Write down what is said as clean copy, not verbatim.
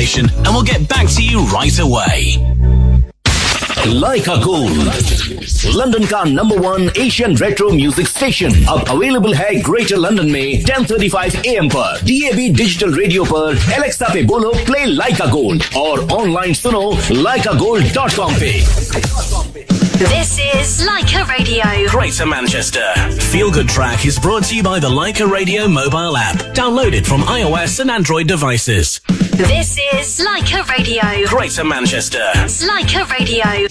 station and we'll get back to you right away. Leica Gold, London का #1 Asian retro music station अब available है greater London में 10:35 AM पर DAB digital radio पर Alexa पे बोलो प्ले लाइका gold और ऑनलाइन सुनो leicagold.com पे. This is Leica Radio. Greater Manchester. Feel Good Track is brought to you by the Leica Radio mobile app. Download it from iOS and Android devices. This is Leica Radio. Greater Manchester. Leica Radio.